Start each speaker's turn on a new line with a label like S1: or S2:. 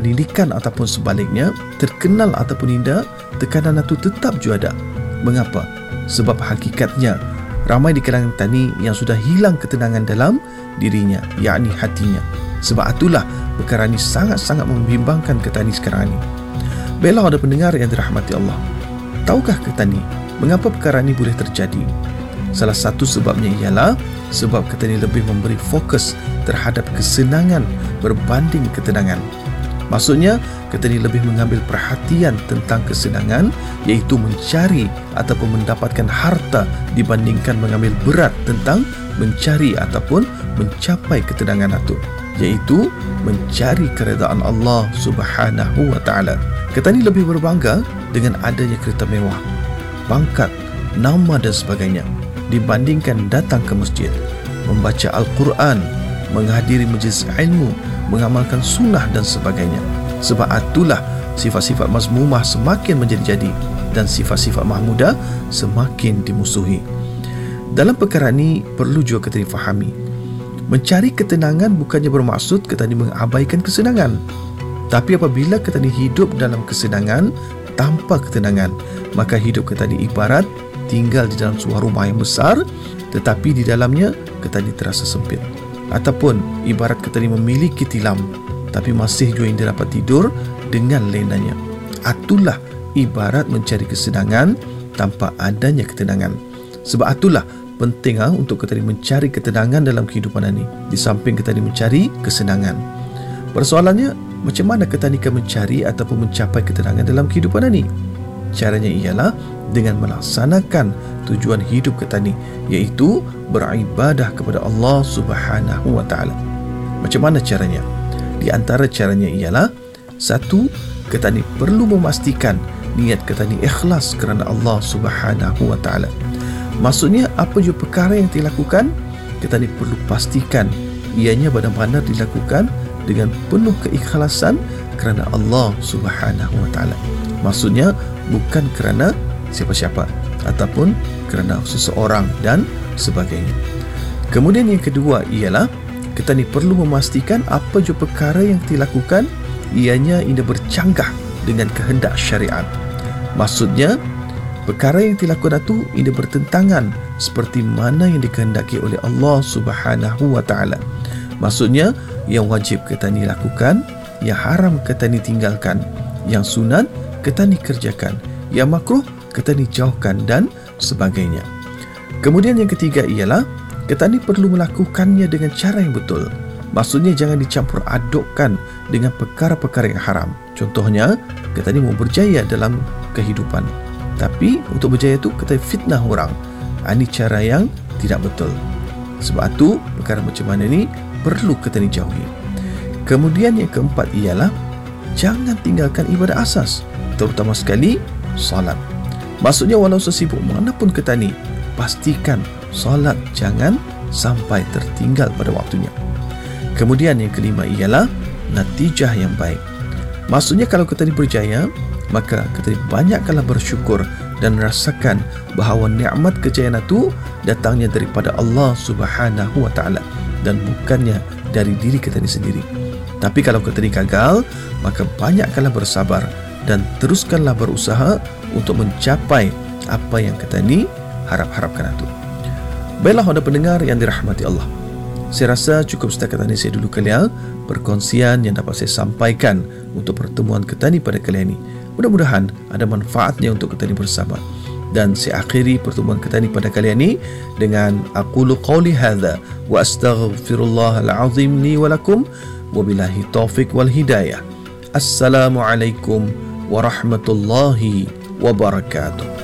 S1: pendidikan ataupun sebaliknya, terkenal ataupun tidak, tekanan itu tetap juga ada. Mengapa? Sebab hakikatnya ramai di kalangan petani yang sudah hilang ketenangan dalam dirinya, yakni hatinya. Sebab itulah perkara ini sangat-sangat membimbangkan petani sekarang ini. Baiklah ada pendengar yang dirahmati Allah, tahukah petani mengapa perkara ini boleh terjadi? Salah satu sebabnya ialah sebab petani lebih memberi fokus terhadap kesenangan berbanding ketenangan. Maksudnya, petani lebih mengambil perhatian tentang kesenangan, iaitu mencari ataupun mendapatkan harta, dibandingkan mengambil berat tentang mencari ataupun mencapai ketenangan itu, iaitu mencari keredaan Allah Subhanahu wa ta'ala. Petani lebih berbangga dengan adanya kereta mewah, pangkat, nama dan sebagainya, dibandingkan datang ke masjid, membaca Al-Quran, menghadiri majlis ilmu, mengamalkan sunnah dan sebagainya. Sebab itulah sifat-sifat mazmumah semakin menjadi-jadi dan sifat-sifat mahmudah semakin dimusuhi. Dalam perkara ini perlu juga kita difahami, mencari ketenangan bukannya bermaksud kita mengabaikan kesenangan. Tapi apabila kita hidup dalam kesenangan tanpa ketenangan, maka hidup kita ibarat tinggal di dalam sebuah rumah yang besar, tetapi di dalamnya kita terasa sempit. Ataupun ibarat kita memiliki tilam, tapi masih juga yang dapat tidur dengan lenanya. Itulah ibarat mencari kesenangan tanpa adanya ketenangan. Sebab itulah penting untuk kita mencari ketenangan dalam kehidupan ini, di samping kita mencari kesenangan. Persoalannya, macam mana kita akan mencari ataupun mencapai ketenangan dalam kehidupan ini? Caranya ialah dengan melaksanakan tujuan hidup kita ni, iaitu beribadah kepada Allah Subhanahu wa ta'ala. Macam mana caranya? Di antara caranya ialah, satu, kita ni perlu memastikan niat kita ni ikhlas kerana Allah Subhanahu wa ta'ala. Maksudnya, apa juga perkara yang dilakukan, kita ni perlu pastikan ianya benar-benar dilakukan dengan penuh keikhlasan kerana Allah Subhanahu wa ta'ala. Maksudnya, bukan kerana siapa-siapa ataupun kerana seseorang dan sebagainya. Kemudian yang kedua ialah kita ni perlu memastikan apa juga perkara yang dilakukan ianya ia bercanggah dengan kehendak syariat. Maksudnya, perkara yang dilakukan itu ia bertentangan seperti mana yang dikehendaki oleh Allah Subhanahu wa ta'ala. Maksudnya, yang wajib kita ni lakukan, yang haram kita ni tinggalkan, yang sunat kita ni kerjakan, yang makruh kita ni jauhkan dan sebagainya. Kemudian yang ketiga ialah kita ni perlu melakukannya dengan cara yang betul. Maksudnya jangan dicampur adukkan dengan perkara-perkara yang haram. Contohnya, kita ni mau berjaya dalam kehidupan, tapi untuk berjaya itu kita fitnah orang. Ini cara yang tidak betul. Sebab itu perkara macam mana ni perlu kita ni jauhi. Kemudian yang keempat ialah jangan tinggalkan ibadah asas, terutama sekali solat. Maksudnya walau sesibuk manapun kita ni, pastikan solat jangan sampai tertinggal pada waktunya. Kemudian yang kelima ialah natijah yang baik. Maksudnya kalau kita ni berjaya, maka kita banyakkanlah bersyukur dan rasakan bahawa nikmat kejayaan itu datangnya daripada Allah Subhanahu wa ta'ala dan bukannya dari diri kita ni sendiri. Tapi kalau kita ni gagal, maka banyakkanlah bersabar dan teruskanlah berusaha untuk mencapai apa yang kita ni harap-harapkan itu. Baiklah ada pendengar yang dirahmati Allah, saya rasa cukup setakat ini saya dulu kalian perkongsian yang dapat saya sampaikan untuk pertemuan kita ni pada kali ini. Mudah-mudahan ada manfaatnya untuk kita ni bersama. Dan saya akhiri pertemuan kita ni pada kali ini dengan aqulu qawli hadza wa astaghfirullahal azim li wa lakum wa billahi taufiq wal hidayah. Assalamualaikum warahmatullahi wabarakatuh.